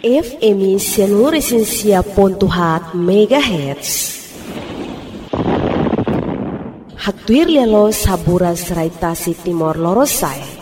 FM Sianuresensia.hat MHz. Haktuir lialo sabura serai Tasik Timor Lorosai.